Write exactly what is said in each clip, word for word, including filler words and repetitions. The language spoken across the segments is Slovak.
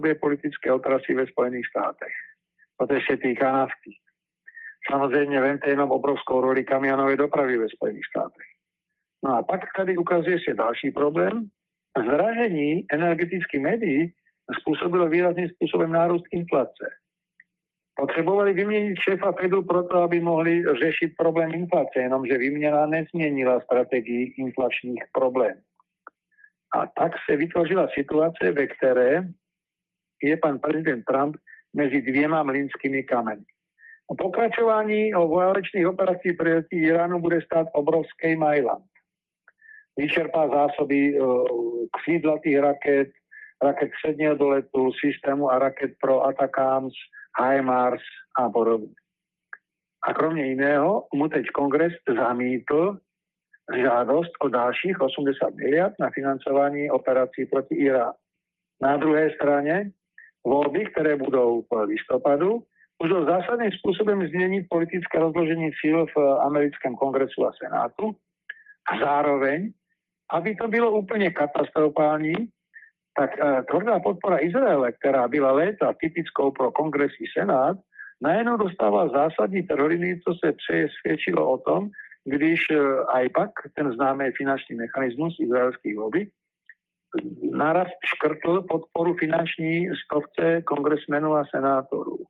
bude politické otrasy ve Spojených státech. To sa týka nafty. Samozrejme, v ténom obrovskou roli kamionovej dopravy ve Spojených státech. No a pak tady ukazuje sa ďalší problém. Zdražení energetických médií spôsobilo výrazným spôsobom nárůst inflácie. Potrebovali vymieniť šéfa Fedu proto, aby mohli řešiť problém inflácie, jenomže výmena nezmienila stratégii inflačných problémov. A tak sa vytvořila situácia, ve které je pán prezident Trump medzi dvěma mlynskými kameny. O pokračování o válečných operácií proti Iránu bude stát obrovský Mailand. Vyčerpá zásoby křídlatých raket, raket středního doletu, systému a raket pro Atacams, HIMARS a podobne. A kromě iného mu teď kongres zamítl žiadosť o ďalších osemdesiat miliard na financovanie operácií proti Iránu. Na druhej strane voľby, ktoré budú v listopadu, môžu zásadným spôsobom zmeniť politické rozloženie síl v americkom kongresu a senátu a zároveň, aby to bylo úplne katastrofální, tak e, tvrdá podpora Izraele, ktorá byla léta typickou pro kongres i senát, najednou dostává zásadní terorizmy, co se přesvědčilo o tom, když e, aj pak ten známý finančný mechanizmus izraelských lobby naraz škrtl podporu finanční stovce kongresmenů a senátorů.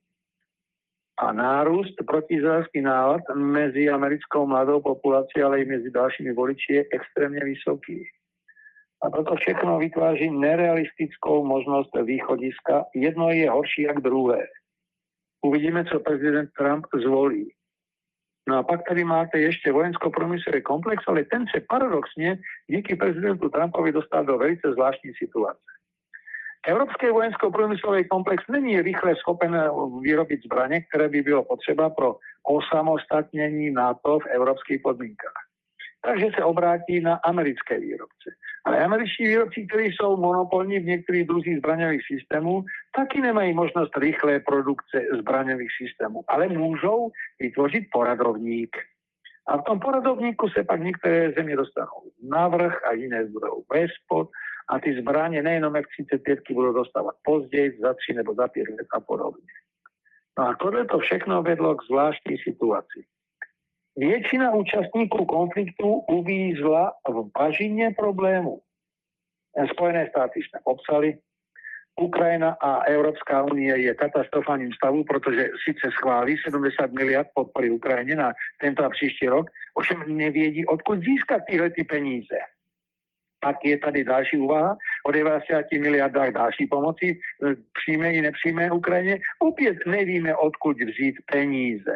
A nárůst protiizraelský nálad mezi americkou mladou populácií, ale i mezi dalšími voliči je extrémne vysoký. A toto všechno vytváří nerealistickou možnosť východiska. Jedno je horší jak druhé. Uvidíme, co prezident Trump zvolí. No a pak tady máte ešte vojensko-promyslový komplex, ale ten sa paradoxne díky prezidentu Trumpovi dostal do velice zvláštnej situácie. Európsky vojensko-promyslový komplex není rýchle schopen vyrobiť zbrane, ktoré by bylo potřeba pro osamostatnení NATO v európskych podmienkach. Takže sa obrátí na americké výrobce. Ale američtí výrobci, ktorí sú monopolní v niektorých druzích zbraňových systémov, taky nemají možnosť rýchlej produkce zbraňových systémov, ale môžu vytvořiť poradovník. A v tom poradovníku sa pak niektoré země dostanú navrch a iné budú vespod a ty zbranie nejenom F tridsaťpäť budú dostávať později, za tři nebo za päť let a podobne. No a tohle to všechno vedlo k zvláštnej situácii. Většina účastníků konfliktu uvízla v bažině problému. Spojené státy jsme popsali, Ukrajina a Európska únie je katastrofálnym stavu, protože sice schválí sedemdesiat miliard podpory Ukrajine na tento a příští rok, ovšem nevědí, odkud získat tyhle ty peníze. Pak je tady další úvaha o devadesiat miliardách další pomoci, přímé i nepřímé Ukrajině. Opět nevíme, odkud vzít peníze.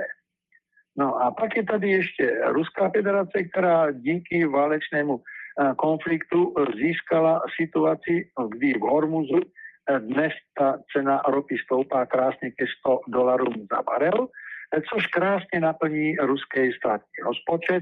No a pak je tady ešte Ruská federácia, ktorá díky válečnému konfliktu získala situácii, kdy v Hormuzu dnes tá cena ropy stoupá krásne ke sto dolarů za barel, což krásne naplní ruskej státny rozpočet,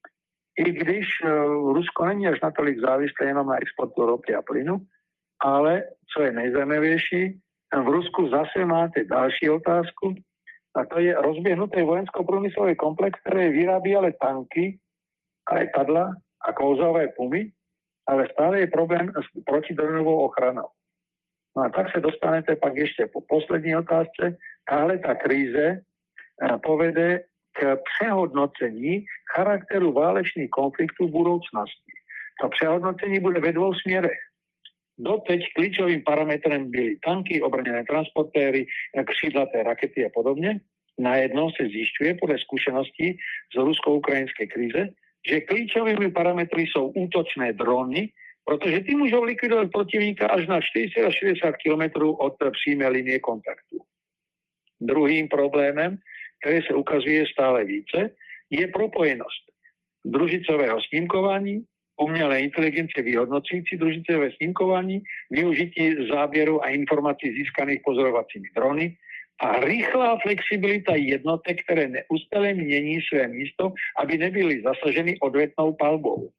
i když Rusko není až natolik závislé jenom na exportu ropy a plynu, ale co je nejzajímavější, v Rusku zase máte další otázku, a to je rozbiehnutý vojensko-průmyslový komplex, ktorý vyrábí ale tanky, lietadla a klouzové pumy, ale stále je problém s protidronovou ochranou. No a tak sa dostanete pak ešte po poslední otázce. Táhle tá kríze povede k přehodnocení charakteru válečných konfliktů v budúcnosti. To přehodnocení bude ve dvou směrech. Doteď kľúčovým parametrem byli tanky, obrnené transportéry, křídlaté rakety a podobne. Najednou sa zjišťuje podľa skúseností z rusko-ukrajinskej kríze, že kľúčovými parametry sú útočné drony, pretože tí môžu likvidovať protivníka až na štyridsať až šesťdesiat kilometrov od přímé linie kontaktu. Druhým problémem, ktorý sa ukazuje stále více, je propojenosť družicového snímkování, umělé inteligencie vyhodnocující družicové snímkování, využití záběru a informací získaných pozorovacími drony a rýchla flexibilita jednotek, ktoré neustále mění své místo, aby nebyly zasaženy odvetnou palbou.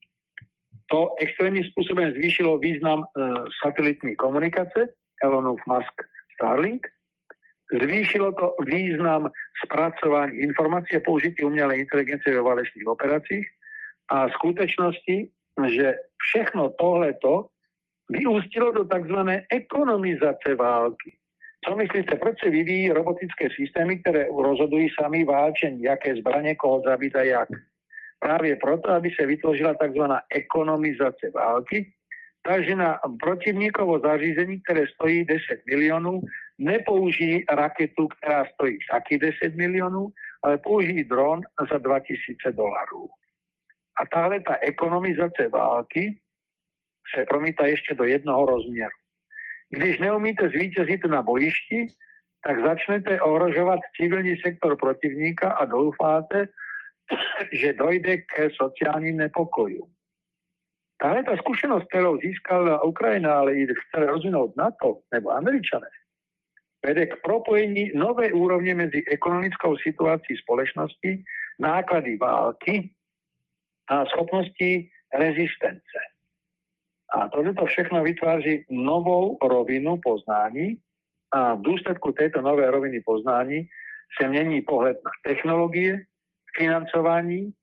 To extrémnym spôsobom zvýšilo význam e, satelitní komunikace, Elonov Musk Starlink, zvýšilo to význam spracování informácií a použití umělé inteligencie ve válečných operáciách a v skutečnosti, že všechno tohleto vyústilo do tzv. Ekonomizace války. Co myslíte, proč se vyvíjí robotické systémy, které rozhodují sami válčení, jaké zbraně, koho zabít a jak? Právě proto, aby se vytvořila tzv. Ekonomizace války, takže na protivníkovo zařízení, které stojí deset milionů, nepoužijí raketu, která stojí taky deset milionů, ale použijí dron za dva tisíce dolarů. A tahle ta ekonomizace války se promítá ještě do jednoho rozměru. Když neumíte zvítězit na bojišti, tak začnete ohrožovat civilní sektor protivníka a doufáte, že dojde k sociálním nepokojům. Tahle ta zkušenost, kterou získala Ukrajina, ale i chce rozvinout NATO nebo Američané, vede k propojení nové úrovně mezi ekonomickou situací společnosti, náklady války a schopností rezistence. A toto všechno vytváří novou rovinu poznání a v důsledku této nové roviny poznání se mění pohled na technologie, financování,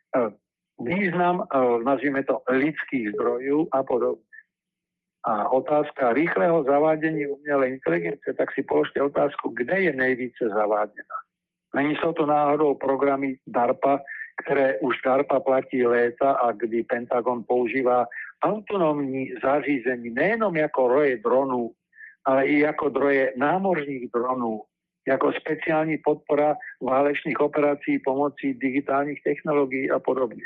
význam, nazvíme to, lidských zdrojů a podobně. A otázka rýchleho zavádění umělé inteligence, tak si položte otázku, kde je nejvíce zaváděna. Není jsou to náhodou programy DARPA, které už DARPA platí léta a kdy Pentagon používá autonomní zařízení nejenom jako roje dronů, ale i jako droje námořních dronů, jako speciální podpora válečných operací pomocí digitálních technologií a podobně.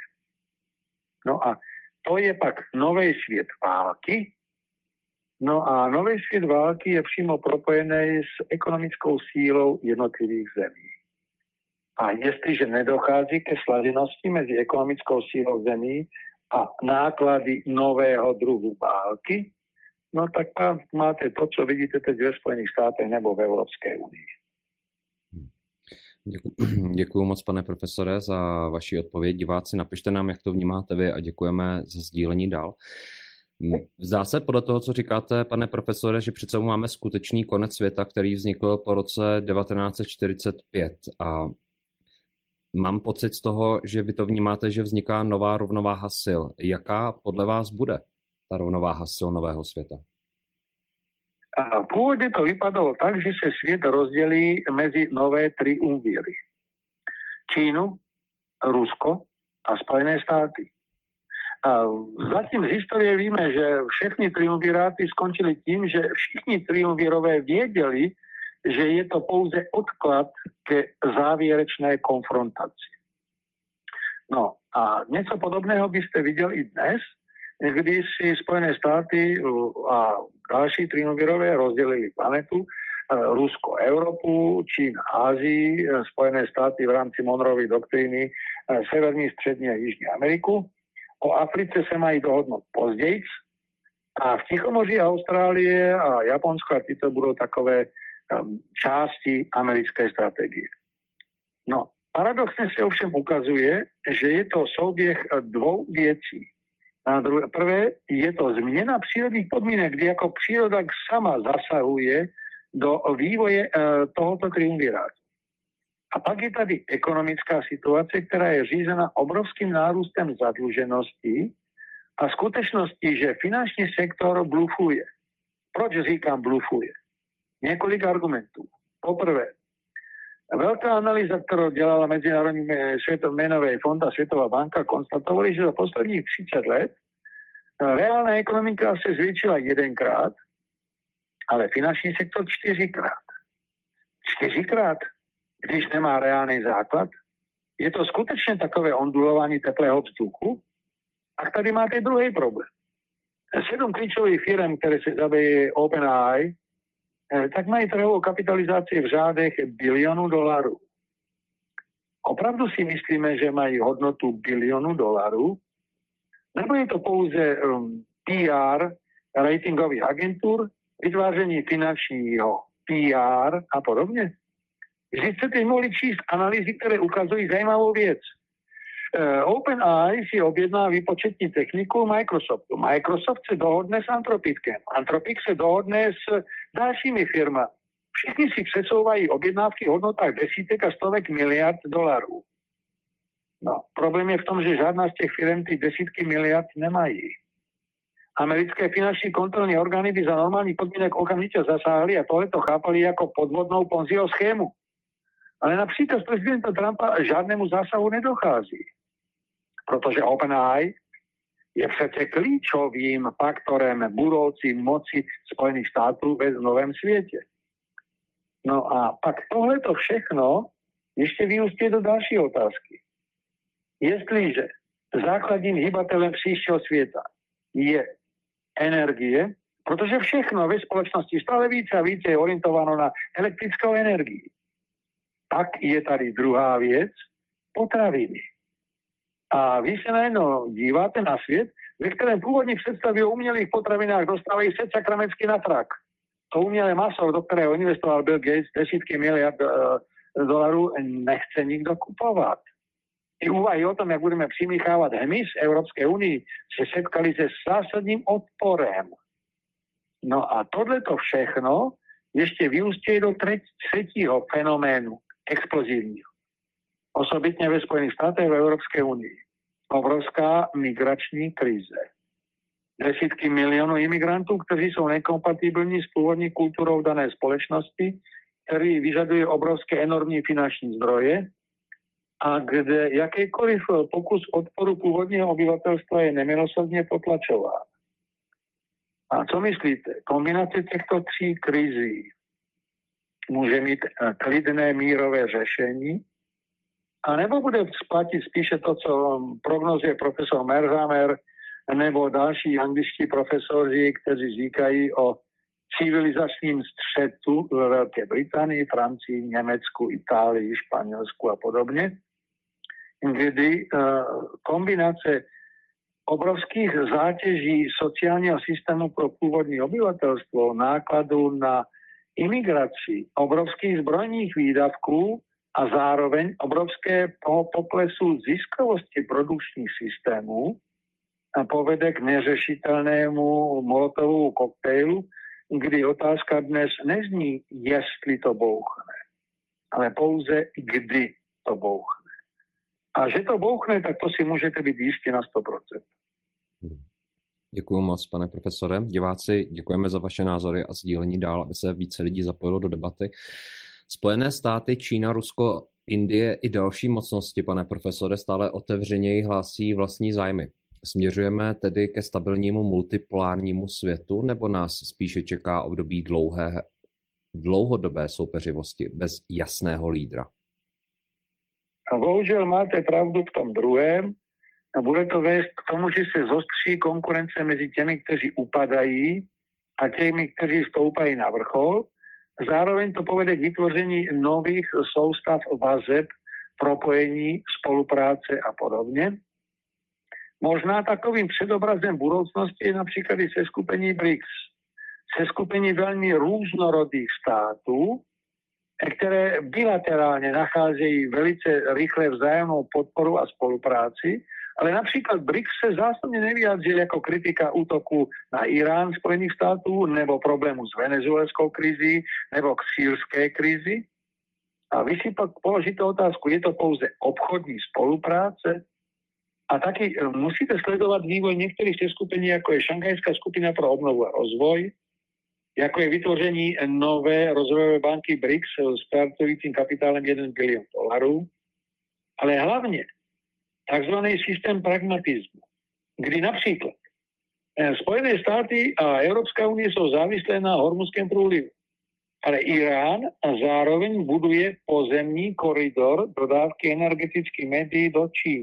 No a to je pak nový svět války. No a nový svět války je přímo propojený s ekonomickou sílou jednotlivých zemí. A jestliže nedochází ke sladěnosti mezi ekonomickou sílou zemí a náklady nového druhu války, no tak máte to, co vidíte teď ve Spojených státech nebo v Evropské unii. Děkuji, děkuji moc, pane profesore, za vaši odpověď. Diváci, napište nám, jak to vnímáte vy a děkujeme za sdílení dál. Zdá se podle toho, co říkáte, pane profesore, že přece máme skutečný konec světa, který vznikl po roce devatenáct set čtyřicet pět. A mám pocit z toho, že vy to vnímáte, že vzniká nová rovnováha sil. Jaká podle vás bude ta rovnováha sil nového světa? A původně to vypadalo tak, že se svět rozdělí mezi nové triumvíry. Čínu, Rusko a Spojené státy. A zatím z historie víme, že všechny triumviráty skončily tím, že všichni triumvirové věděli, že je to pouze odklad ke závěrečné konfrontaci. No a něco podobného byste viděli i dnes, kdy si Spojené státy a další triumvirové rozdělili planetu, Rusko Evropu, Čína Ázii, Spojené státy v rámci Monroevy doktríny Severní, Střední a Jižní Ameriku. O Africe se mají dohodnout později a v Tichomoří Austrálie a Japonsko a tyto budou takové um, části americké strategie. No, paradoxně se ovšem ukazuje, že je to souběh dvou věcí. Na druhé, prvé je to změna přírodních podmínek, kdy jako příroda sama zasahuje do vývoje uh, tohoto triumvirátu. A pak je tady ekonomická situace, která je řízena obrovským nárůstem zadluženosti a skutečnosti, že finanční sektor blufuje. Proč říkám blufuje? Několik argumentů. Poprvé, velká analýza, kterou dělala Mezinárodní měnový fond a Světová banka, konstatovali, že za posledních třicet let reálná ekonomika se zvětšila jedenkrát, ale finanční sektor čtyřikrát. Čtyřikrát? Když nemá reálný základ, je to skutečně takové ondulování teplého vzduchu. A tady máte druhý problém. Sedm klíčových firm, které se zabývají OpenAI, tak mají trhovou kapitalizaci v řádech bilionů dolarů. Opravdu si myslíme, že mají hodnotu bilionu dolarů? Nebo je to pouze um, P R ratingových agentur, vytváření finančního P R a podobně? Vždyť jste mohli číst analýzy, které ukazují zajímavou věc. Uh, OpenAI si objedná výpočetní techniku Microsoftu. Microsoft se dohodne s Anthropicem. Anthropic se dohodne s dalšími firmami. Všichni si přesouvají objednávky v hodnotách desítek a stovek miliard dolarů. No, problém je v tom, že žádná z těch firm ty desítky miliard nemají. Americké finanční kontrolní orgány by za normálních podmínek okamžitě zasáhly a tohleto chápali jako podvodnou Ponziho schému. Ale na příkaz prezidenta Trumpa žádnému zásahu nedochází. Protože OpenAI je přece klíčovým faktorem budoucí moci Spojených států ve novém světě. No a pak tohleto všechno ještě vyústí do další otázky. Jestliže základním hybatelem příštího světa je energie, protože všechno ve společnosti stále více a více je orientováno na elektrickou energii. Tak je tady druhá věc, potraviny. A vy se najednou díváte na svět, ve kterém původní představy o umělých potravinách dostávají se sakramentsky na trak. To umělé maso, do kterého investoval Bill Gates desítky miliard uh, dolarů, nechce nikdo kupovat. I úvahy o tom, jak budeme přimíchávat hmyz Evropské unii, se setkali se zásadním odporem. No a tohleto všechno ještě vyústí do třetího fenoménu, explozivního. Osobitně ve Spojených státech v Evropské unii. Obrovská migrační krize. Desítky milionů imigrantů, kteří jsou nekompatibilní s původní kulturou dané společnosti, který vyžaduje obrovské enormní finanční zdroje a kde jakýkoliv pokus odporu původního obyvatelstva je nemilosrdně potlačován. A co myslíte? Kombinace těchto tří krizí může mít klidné mírové řešení, a nebo bude splatit spíše to, co prognozuje profesor Merzamer nebo další angličtí profesoři, kteří říkají o civilizačním střetu ve Velké Británii, Francii, Německu, Itálii, Španělsku a podobně, kdy kombinace obrovských zátěží sociálního systému pro původní obyvatelstvo, nákladů na imigraci, obrovských zbrojních výdavků a zároveň obrovské poklesu ziskovosti produkčních systémů povede k neřešitelnému molotovovu koktejlu, kdy otázka dnes nezní, jestli to bouchne, ale pouze kdy to bouchne. A že to bouchne, tak to si můžete být jistí na sto procent. Děkuji moc, pane profesore. Diváci, děkujeme za vaše názory a sdílení dál, aby se více lidí zapojilo do debaty. Spojené státy, Čína, Rusko, Indie i další mocnosti, pane profesore, stále otevřeněji hlásí vlastní zájmy. Směřujeme tedy ke stabilnímu multipolárnímu světu, nebo nás spíše čeká období dlouhé, dlouhodobé soupeřivosti bez jasného lídra? A bohužel máte pravdu v tom druhém. A bude to vést k tomu, že se zostří konkurence mezi těmi, kteří upadají a těmi, kteří stoupají na vrchol. Zároveň to povede k vytvoření nových soustav vazeb, propojení, spolupráce a podobně. Možná takovým předobrazem budoucnosti je například i seskupení B R I C S. Seskupení velmi různorodých států, které bilaterálně nacházejí velice rychle vzájemnou podporu a spolupráci, ale například B R I C S se zásadně nevyjádřil jako kritika útoku na Irán Spojených států nebo problému s venezuelskou krizí nebo k sýrské krizi. A vy si pak položíte otázku, je to pouze obchodní spolupráce? A taky musíte sledovat vývoj některých seskupení, jako je Šanghajská skupina pro obnovu a rozvoj, jako je vytvoření nové rozvojové banky B R I C S s startujícím kapitálem jeden bilion dolarů, ale hlavně takzvaný systém pragmatismu, kdy například Spojené státy a Evropská unie jsou závislé na Hormuzském průlivu, ale Irán zároveň buduje pozemní koridor dodávky energetických médií do Číny.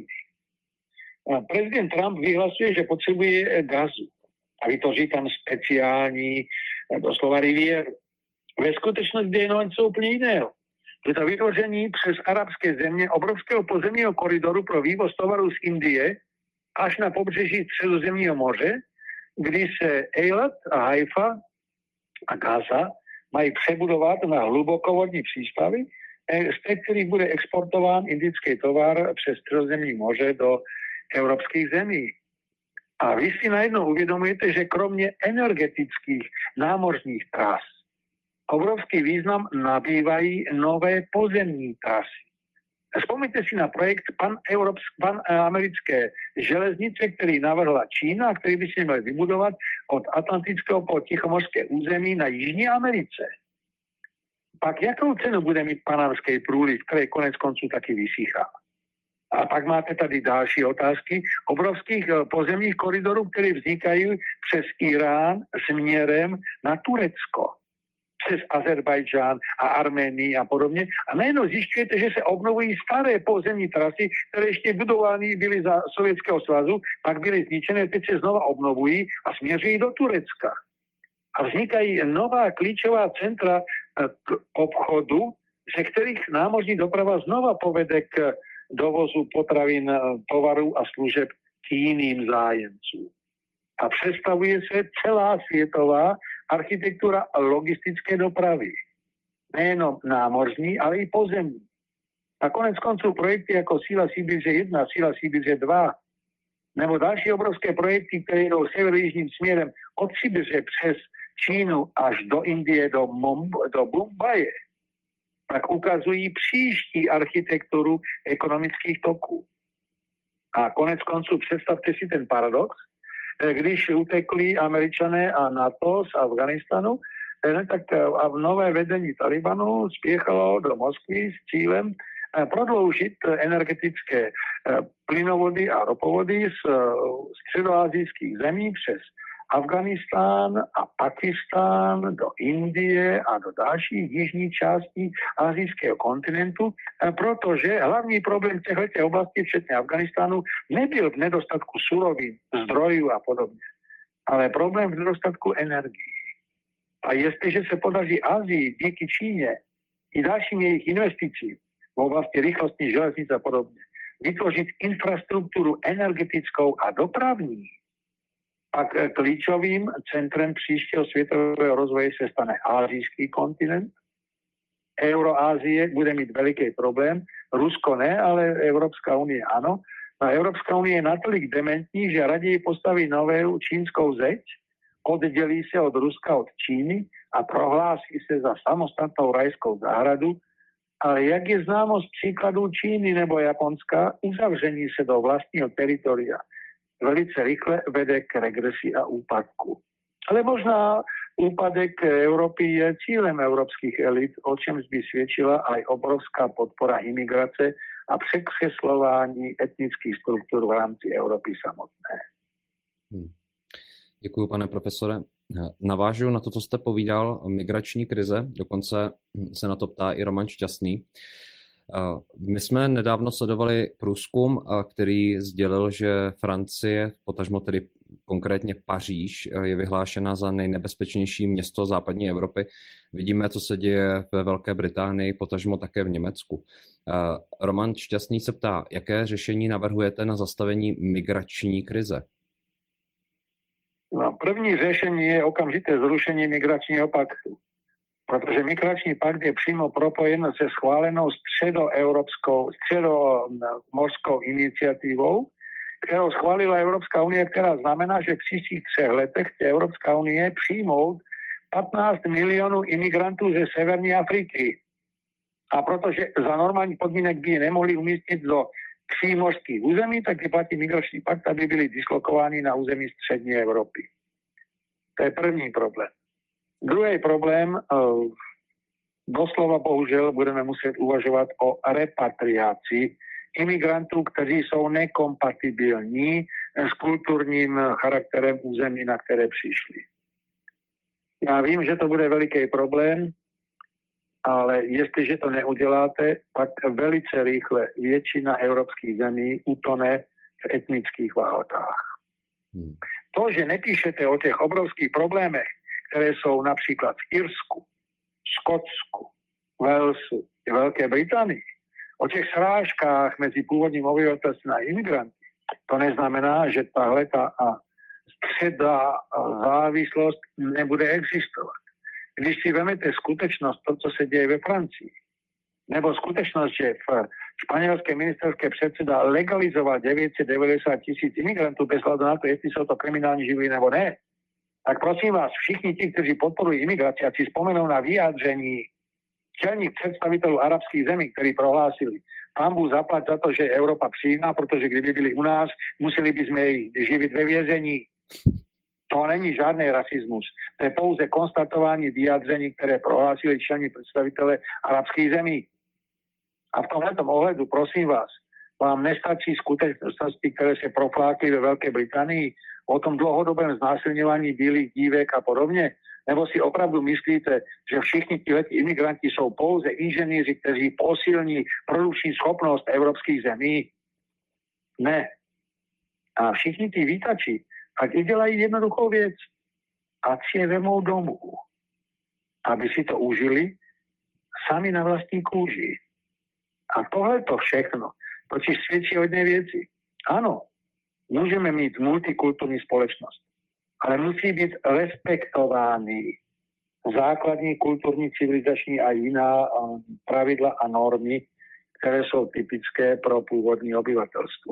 Prezident Trump vyhlasuje, že potřebuje gazu a vytvoří tam speciální doslova riviéru. Ve skutečnosti je něco úplně jiného. Je to vytvoření přes arabské země obrovského pozemního koridoru pro vývoz tovarů z Indie až na pobřeží Středozemního moře, kdy se Eilat a Haifa a Gaza mají přebudovat na hlubokovodní přístavy, z kterých bude exportován indický tovar přes Středozemní moře do evropských zemí. A vy si najednou uvědomujete, že kromě energetických námořních tras obrovský význam nabývají nové pozemní trasy. Spomnite si na projekt pan-európsk, pan-americké železnice, ktorý navrhla Čína, ktorý by si mali vybudovať od Atlantického po Tichomorské území na Jižní Americe. Pak jakou cenu bude mít panamskej prúdy, v ktorej konec koncu taky vysýchá? A pak máte tady další otázky obrovských pozemních koridorů, které vznikají přes Irán směrem na Turecko, přes Azerbajdžán a Arménii a podobně. A najednou zjišťujete, že se obnovují staré pozemní trasy, které ještě budovány byly za Sovětského svazu, pak byly zničené, teď se znova obnovují a směřují do Turecka. A vznikají nová klíčová centra k obchodu, ze kterých námořní doprava znova povede k dovozu potravín, tovarů a služeb k jiným zájemcům. A představuje se celá světová architektura logistické dopravy. Nejenom námořní, ale i pozemní. A konec konců projekty jako Síla Sibiře jedna, Síla Sibiře dva, nebo další obrovské projekty, které jdou severojižním směrem od Sibiře přes Čínu až do Indie, do, Mumb- do Mumbaje, tak ukazují příští architekturu ekonomických toků. A konec konců představte si ten paradox, když utekli Američané a NATO z Afganistanu, tak a nové vedení Talibanu spěchalo do Moskvy s cílem prodloužit energetické plynovody a ropovody z středoasijských zemí přes Afganistán a Pakistán do Indie a do dalších jižních částí asijského kontinentu, protože hlavní problém těchto oblastí, včetně Afganistánu, nebyl v nedostatku surovin, zdrojů a podobně, ale problém v nedostatku energií. A jestliže se podaří Asii díky Číně i dalším jejich investicím v oblasti rychlostní železnice a podobně vytvořit infrastrukturu energetickou a dopravní, pak klíčovým centrem příštího světového rozvoje se stane asijský kontinent. Euroázie bude mít veliký problém, Rusko ne, ale Evropská unie ano. A Evropská unie je natolik dementní, že raději postaví novou čínskou zeď, oddělí se od Ruska, od Číny a prohlásí se za samostatnou rajskou záhradu. Ale jak je známo z příkladů Číny nebo Japonska, uzavření se do vlastního teritoria velice rychle vede k regresi a úpadku. Ale možná úpadek Európy je cílem európskych elit, o čemž by svědčila aj obrovská podpora imigrace a překřeslování etnických struktur v rámci Európy samotné. Hmm. Děkuji, pane profesore. Navážu na to, co jste povídal, migrační krize, dokonce se na to ptá i Roman Šťastný. My jsme nedávno sledovali průzkum, který sdělil, že Francie, potažmo tedy konkrétně Paříž, je vyhlášena za nejnebezpečnější město západní Evropy. Vidíme, co se děje ve Velké Británii, potažmo také v Německu. Roman Šťastný se ptá, jaké řešení navrhujete na zastavení migrační krize? No, první řešení je okamžité zrušení migračního paktu. Protože migrační pakt je přímo propojen se schválenou středoevropskou, středomořskou iniciativou, kterou schválila Evropská unie, která znamená, že v příštích třech letech chce Evropská unie přijmout patnáct milionů imigrantů ze severní Afriky. A protože za normálních podmínek by je nemohli umístit do přímořských území, tak je platí migrační pakt, aby byli dislokováni na území střední Evropy. To je první problém. Druhý problém, doslova bohužel budeme muset uvažovat o repatriaci imigrantů, kteří jsou nekompatibilní s kulturním charakterem území, na které přišli. Já vím, že to bude veliký problém, ale jestliže to neuděláte, pak velice rychle většina evropských zemí utone v etnických válkách. Hmm. To, že nepíšete o těch obrovských problémech, které jsou například v Irsku, Skotsku, Walesu i Velké Británii, o těch srážkách mezi původním obyvatelstvem a imigranty, to neznamená, že tahle ta středá závislost nebude existovat. Když si vezmete skutečnost, to, co se děje ve Francii, nebo skutečnost, že v španělské ministerské předseda legalizoval devět set devadesát tisíc imigrantů bez hledu na to, jestli jsou to kriminální živly nebo ne, tak prosím vás, všichni ti, kteří podporují imigraci, a si vzpomenou na vyjádření čelních představitelů arabských zemí, kteří prohlásili, Pán Bůh zaplať za to, že Európa přijímá, protože kdyby byli u nás, museli by sme ich živit ve vězení. To není žádný rasismus. To je pouze konstatování vyjádření, které prohlásili čelní představitele arabských zemí. A v tomto ohledu, prosím vás, vám nestačí skutečnosti, které se proflákly ve Velké Británii o tom dlouhodobém znásilňování bílých dívek a podobně? Nebo si opravdu myslíte, že všichni tihleti imigranti jsou pouze inženýři, kteří posilní produkční schopnost evropských zemí? Ne. A všichni ty vítači, ať udělají jednoduchou věc, ať si je vemou domů, aby si to užili sami na vlastní kůži. A tohle to všechno totiž svědčí o jedné věci. Ano, můžeme mít multikulturní společnost, ale musí být respektovány základní kulturní, civilizační a jiná pravidla a normy, které jsou typické pro původní obyvatelstvo.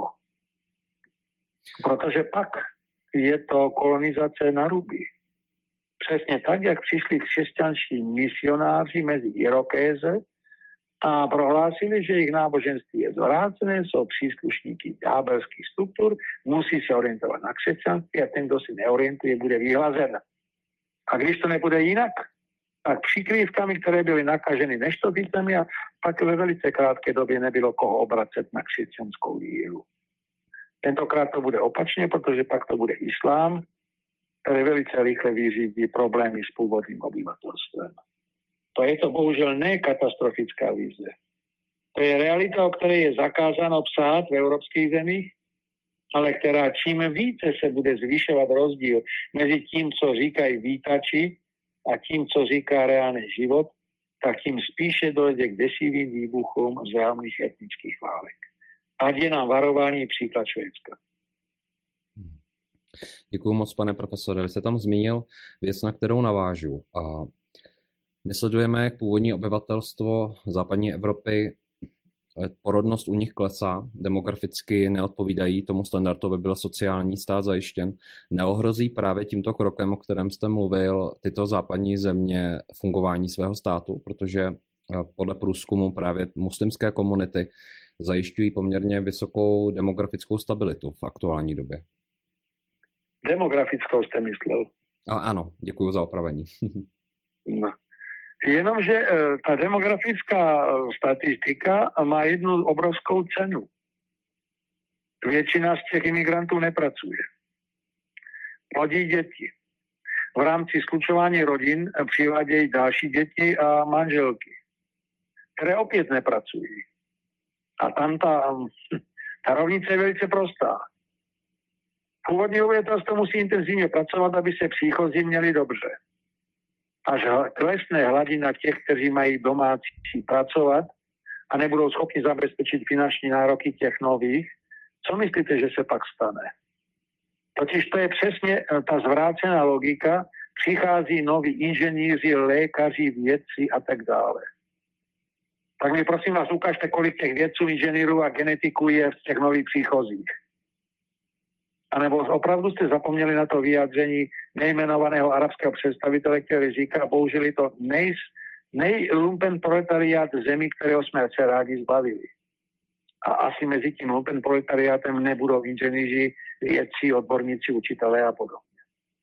Protože pak je to kolonizace na ruby. Přesně tak, jak přišli křesťanští misionáři mezi Irokéze a prohlásili, že jejich náboženství je zvrácené, jsou příslušníky ďábelských struktur, musí se orientovat na křesťanství a ten, kdo si neorientuje, bude vyhlazen. A když to nebude jinak, tak přikrývkami, které byly nakaženy neštoticemi a pak ve velice krátké době nebylo koho obracet na křesťanskou víru. Tentokrát to bude opačně, protože pak to bude islám, který velice rychle vyřídí problémy s původním obyvatelstvem. To je to bohužel ne katastrofická vize. To je realita, o které je zakázáno psát v evropských zemích, ale která čím více se bude zvyšovat rozdíl mezi tím, co říkají vítači a tím, co říká reálný život, tak tím spíše dojde k desivým výbuchům vzájemných etnických válek. Ať je nám varování příklad Švédska. Děkuji moc, pane profesore. Vy jste tam zmínil věc, na kterou navážu. A my sledujeme, jak původní obyvatelstvo západní Evropy, porodnost u nich klesá, demograficky neodpovídají tomu standardu, aby byl sociální stát zajištěn. Neohrozí právě tímto krokem, o kterém jste mluvil, tyto západní země fungování svého státu, protože podle průzkumu právě muslimské komunity zajišťují poměrně vysokou demografickou stabilitu v aktuální době. Demografickou jste myslel? A, ano, děkuji za opravení. No. Jenomže ta demografická statistika má jednu obrovskou cenu. Většina z těch imigrantů nepracuje. Plodí děti. V rámci slučování rodin přivádějí další děti a manželky, které opět nepracují. A tam ta, ta rovnice je velice prostá. Původní obyvatelstvo musí intenzivně pracovat, aby se příchozí měli dobře. Až klesne hladina těch, kteří mají domácí pracovat a nebudou schopni zabezpečit finanční nároky těch nových, co myslíte, že se pak stane? Totiž to je přesně ta zvrácená logika, přichází noví inženýři, lékaři, vědci a tak dále. Tak mi prosím vás ukažte, kolik těch vědců, inženýrů a genetiků je v těch nových příchozích. A nebo opravdu jste zapomněli na to vyjádření nejmenovaného arabského představitele, který říká, použili to nej, nejlumpen proletariát zemí, kterého jsme se rádi zbavili. A asi mezi tím lumpen proletariátem nebudou inženýři, vědci, odborníci, učitelé a podobně.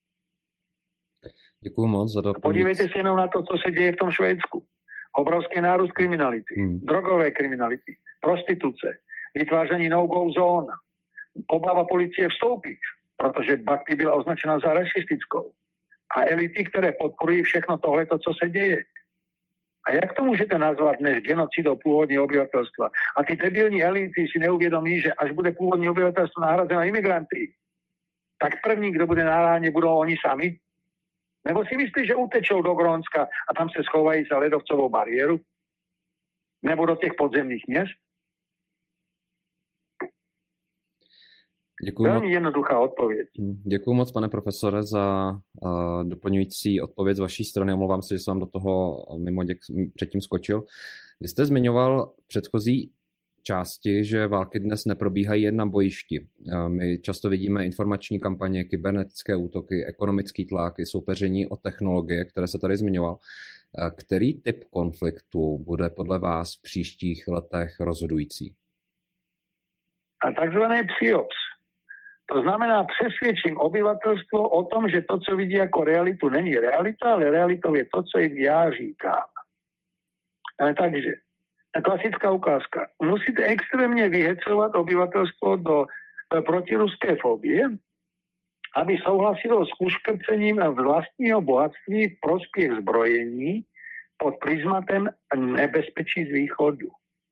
Děkuji moc za doplnění. Podívejte se jenom na to, co se děje v tom Švédsku. Obrovský nárůst kriminality, hmm. drogové kriminality, prostituce, vytváření no-go zón, obava policie vstoupit, protože Bhakti byla označena za rasistickou. A elity, které podporují všechno tohleto, co se děje. A jak to můžete nazvat než genocidou původního obyvatelstva? A ty debilní elity si neuvědomí, že až bude původní obyvatelstvo nahrazeno imigranty, tak první, kdo bude na ráně, budou oni sami? Nebo si myslí, že utečou do Grónska a tam se schovají za ledovcovou bariéru? Nebo do těch podzemních měst? Děkuji Velmi moc. jednoduchá odpověď. Děkuji moc, pane profesore, za uh, doplňující odpověď z vaší strany. Omlouvám se, že jsem do toho mimo děk předtím skočil. Vy jste zmiňoval v předchozí části, že války dnes neprobíhají jen na bojišti. Uh, my často vidíme informační kampaně, kybernetické útoky, ekonomický tlak, soupeření o technologie, které se tady zmiňoval. Který typ konfliktu bude podle vás v příštích letech rozhodující? A takzvaný psyops. To znamená, přesvědčím obyvatelstvo o tom, že to, co vidí jako realitu, není realita, ale realitou je to, co jim já říkám. Ale takže, klasická ukázka. Musíte extrémně vyhecovat obyvatelstvo do protiruské fobie, aby souhlasilo s uškrcením vlastního bohatství v prospěch zbrojení pod prismatem nebezpečí z východu.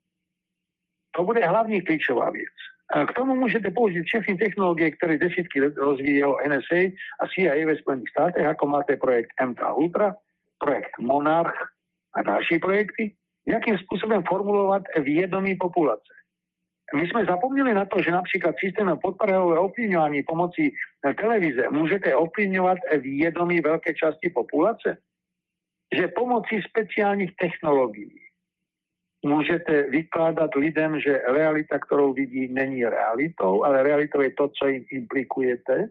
To bude hlavní klíčová věc. A k tomu můžete použít všechny technologie, které desítky let rozvíjelo N S A a C I A ve Spojených státech, jako máte projekt M K Ultra, projekt Monarch a další projekty, jakým způsobem formulovat vědomí populace. My jsme zapomněli na to, že například systémem podprahového ovplyvňování pomocí televize můžete ovplyvňovat vědomí velké části populace, že pomocí speciálních technologií můžete vykládat lidem, že realita, kterou vidí, není realitou, ale realitou je to, co jim implikujete.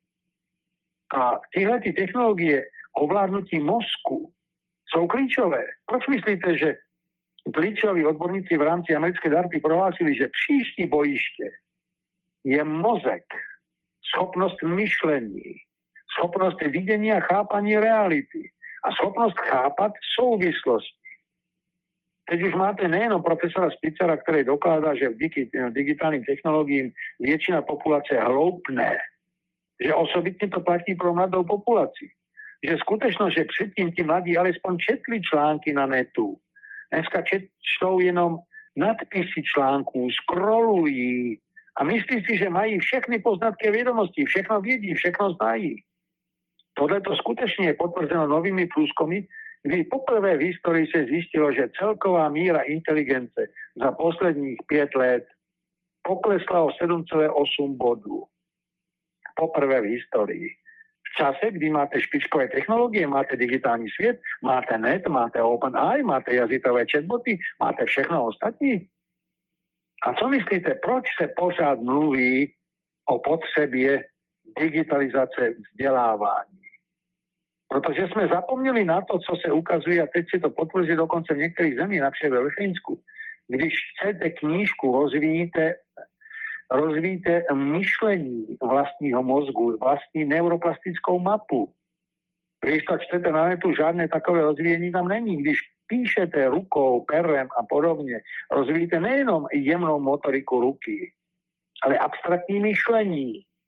A tyhle ty technologie ovládnutí mozku jsou klíčové. Proč myslíte, že klíčoví odborníci v rámci americké darty prohlásili, že příští bojiště je mozek, schopnost myšlení, schopnost vidění a chápání reality a schopnost chápat souvislosti. Teď už máte nejenom profesora Spitzera, který dokládá, že díky digitálním technologiím většina populace hloupne, že osobitně to platí pro mladou populaci. Že skutečnost, že předtím ti mladí alespoň četli články na netu, dneska čtou jenom nadpisy článků, scrollují a myslí si, že mají všechny poznatky a vědomosti, všechno vědí, všechno znají. Tohle to skutečně je potvrzeno novými průzkumy, kdy poprvé v historii se zjistilo, že celková míra inteligence za posledních pět let poklesla o sedm celá osm bodů. Poprvé v historii. V čase, kdy máte špičkové technologie, máte digitální svět, máte net, máte OpenAI, máte jazykové chatboty, máte všechno ostatní. A co myslíte, proč se pořád mluví o potřebě digitalizace vzdělávání? Protože jsme zapomněli na to, co se ukazuje, a teď si to potvrzí dokonce v některých zemích, například ve Finsku. Když chcete knížku, rozvíjíte, rozvíjíte myšlení vlastního mozgu, vlastní neuroplastickou mapu. Když to čtete na netu, žádné takové rozvíjení tam není. Když píšete rukou, perem a podobně, rozvíjíte nejenom jemnou motoriku ruky, ale abstraktní myšlení.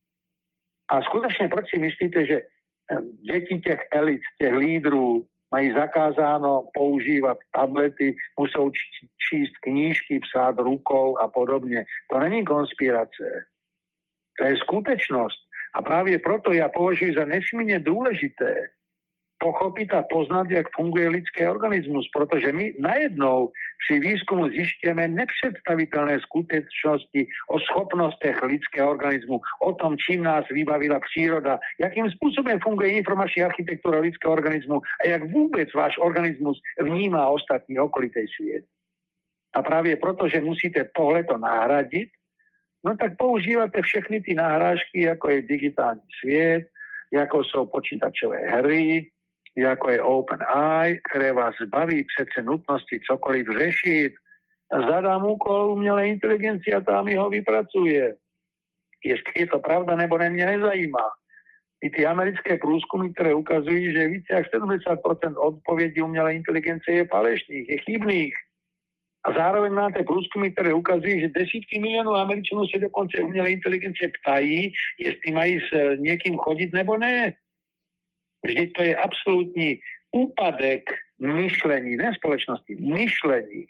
A skutečně proč si myslíte, že děti těch elit, těch lídrů mají zakázáno používat tablety, musou číst knížky, psát rukou a podobně. To není konspirace. To je skutečnost. A právě proto já považuji za nesmírně důležité pochopit a poznat, jak funguje lidský organismus, protože my najednou při výzkumu zjišťujeme nepředstavitelné skutečnosti o schopnostech lidského organismu, o tom, čím nás vybavila příroda, jakým způsobem funguje informační architektura lidského organismu a jak vůbec váš organismus vnímá ostatní okolitý svět. A právě proto, že musíte tohleto nahradit, no tak používáte všechny ty nahrážky, jako je digitální svět, jako jsou počítačové hry, jako je OpenAI, které vás zbaví přece nutnosti cokoliv řešit. Zadám úkol umělé inteligenci a tam ho vypracuje. Jestli je to pravda nebo ne, mě nezajímá. I ty americké průzkumy, které ukazují, že více jak sedmdesát procent odpovědí umělé inteligence je falešných, je chybných. A zároveň máte průzkumy, které ukazují, že desítky milionů Američanů se dokonce umělé inteligence ptají, jestli mají s někým chodit nebo ne. Vždyť to je absolutní úpadek myšlení, ne společnosti, myšlení.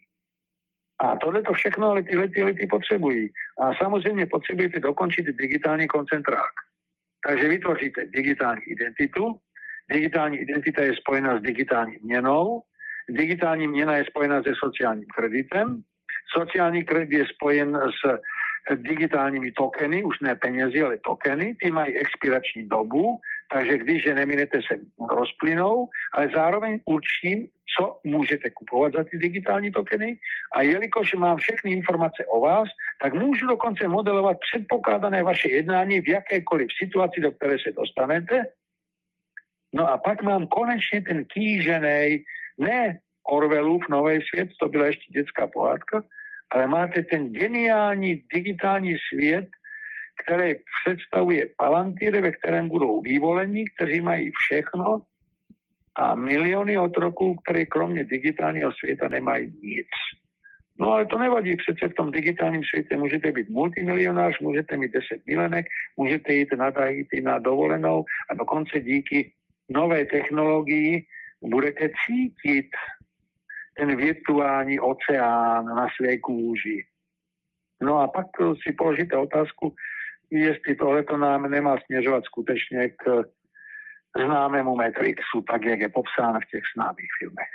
A tohle to všechno ale tyhle ty lidi potřebují. A samozřejmě potřebujete dokončit digitální koncentrák. Takže vytvoříte digitální identitu. Digitální identita je spojena s digitální měnou. Digitální měna je spojena se sociálním kreditem. Sociální kredit je spojen s digitálními tokeny, už ne penězi, ale tokeny. Ty mají expirační dobu, takže když je neminete, se rozplynou, ale zároveň určím, co můžete kupovat za ty digitální tokeny. A jelikož mám všechny informace o vás, tak můžu dokonce modelovat předpokládané vaše jednání v jakékoliv situaci, do které se dostanete. No a pak mám konečně ten kýžený Ne Orwellův Nový svět, to byla ještě dětská pohádka, ale máte ten geniální digitální svět, který představuje Palantír, ve kterém budou vyvolení, kteří mají všechno a miliony otroků, které kromě digitálního světa nemají nic. No ale to nevadí, přece v tom digitálním světě můžete být multimilionář, můžete mít deset milenek, můžete jít na Tahiti na dovolenou a dokonce díky nové technologii budete cítit ten virtuální oceán na své kůži. No a pak si položíte otázku, jestli tohleto nám nemá směřovat skutečně k známému Matrixu, tak jak je popsán v těch známých filmech.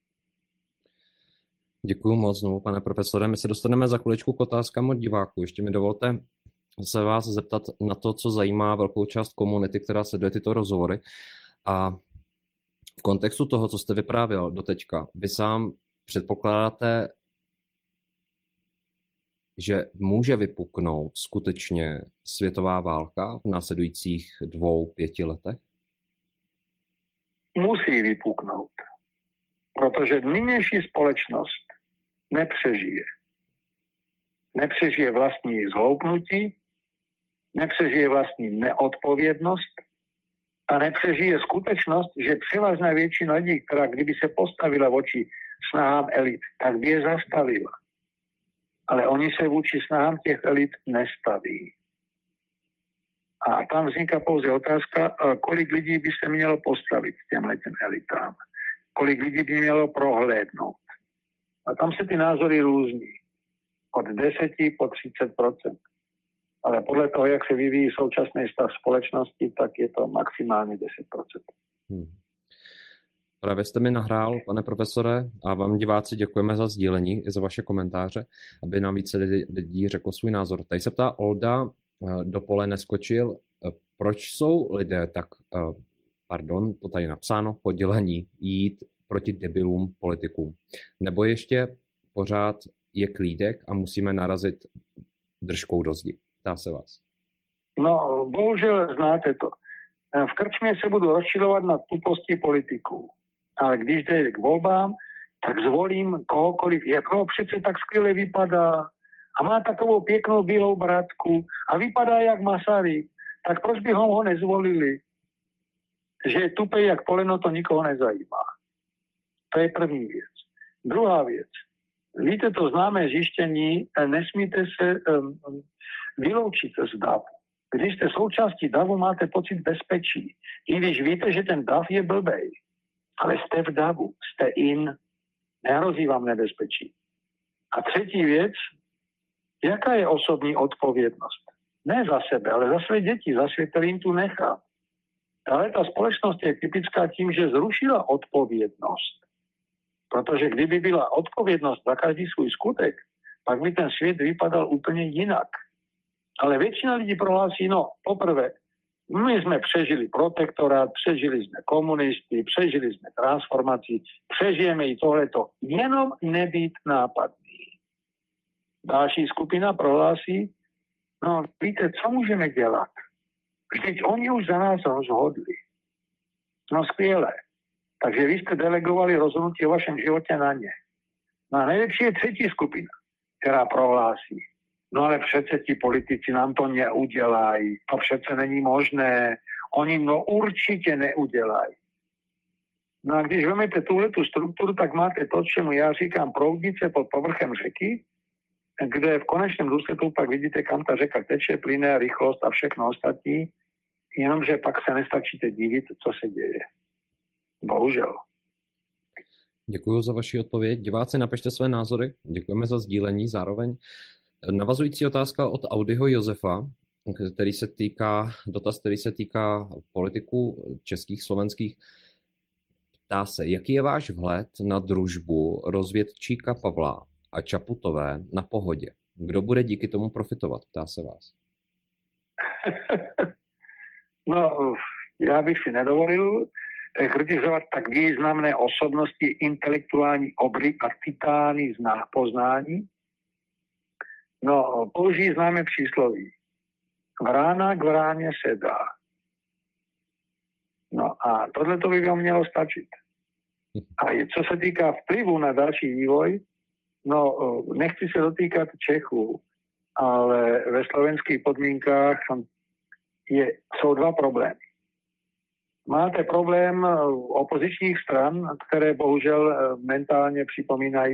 Děkuji moc znovu, pane profesore. My se dostaneme za chviličku k otázkám od diváků. Ještě mi dovolte se vás zeptat na to, co zajímá velkou část komunity, která sleduje tyto rozhovory. A v kontextu toho, co jste vyprávěl doteďka, vy sám předpokládáte, že může vypuknout skutečně světová válka v následujících dvou, pěti letech? Musí vypuknout, protože nynější společnost nepřežije. Nepřežije vlastní zhloupnutí, nepřežije vlastní neodpovědnost a nepřežije skutečnost, že převážná většina lidí, která kdyby se postavila vůči snahám elit, tak by je zastavila. Ale oni se vůči snahám těch elit nestaví. A tam vzniká pouze otázka, kolik lidí by se mělo postavit těmhle těm elitám. Kolik lidí by mělo prohlédnout. A tam se ty názory různí. Od deseti po třicet procent. Ale podle toho, jak se vyvíjí současný stav společnosti, tak je to maximálně deset procent. Hmm. Právě jste mi nahrál, pane profesore, a vám diváci děkujeme za sdílení i za vaše komentáře, aby nám více lidí řeklo svůj názor. Tady se ptá Olda, do pole neskočil, proč jsou lidé tak, pardon, to tady napsáno, podělení jít proti debilům politikům. Nebo ještě pořád je klídek a musíme narazit držkou do zdi. Ptá se vás. No, bohužel znáte to. V krčmě se budu rozčilovat na tuposti politiků. Ale když jde k volbám, tak zvolím kohokoliv, jako přece tak skvěle vypadá a má takovou pěknou bílou bratku a vypadá jak Masaryk, tak proč by ho nezvolili? Že je tupej jak poleno, to nikoho nezajímá. To je první věc. Druhá věc. Víte, to známé zjištění, nesmíte se um, vyloučit z davu. Když jste součástí davu, máte pocit bezpečí. I když víte, že ten dav je blbej. Ale jste v davu, jste in, nehrozí vám nebezpečí. A třetí věc, jaká je osobní odpovědnost? Ne za sebe, ale za své děti, za svět, který jim tu nechá. Ale ta společnost je typická tím, že zrušila odpovědnost. Protože kdyby byla odpovědnost za každý svůj skutek, pak by ten svět vypadal úplně jinak. Ale většina lidí prohlásí, no poprvé, my jsme přežili protektorát, přežili jsme komunisty, přežili jsme transformaci, přežijeme i tohleto, jenom nebýt nápadný. Další skupina prohlásí, no víte, co můžeme dělat? Vždyť oni už za nás rozhodli. No skvělé. Takže vy jste delegovali rozhodnutí o vašem životě na ně. No a nejlepší je třetí skupina, která prohlásí. No ale přece ti politici nám to neudělají. To přece není možné. Oni no určitě neudělají. No a když vezmete tuhletu strukturu, tak máte to, čemu já říkám proudice pod povrchem řeky, kde v konečném důsledku pak vidíte, kam ta řeka teče, plyne, rychlost a všechno ostatní, jenomže pak se nestačíte divit, co se děje. Bohužel. Děkuji za vaši odpověď. Diváci, napište své názory. Děkujeme za sdílení zároveň. Navazující otázka od Audiho Josefa, který se týká, dotaz, který se týká politiků českých, slovenských. Ptá se, jaký je váš vhled na družbu rozvědčíka Pavla a Čaputové na Pohodě? Kdo bude díky tomu profitovat? Ptá se vás. No, já bych si nedovolil kritizovat tak významné osobnosti, intelektuální obry a titány z poznání. No, použijí známé přísloví. Vrána k vráně se dá. No a tohle to by vám mělo stačit. A co se týká vplyvu na další vývoj, no nechci se dotýkat Čechů, ale ve slovenských podmínkách je, jsou dva problémy. Máte problém opozičních stran, které bohužel mentálně připomínají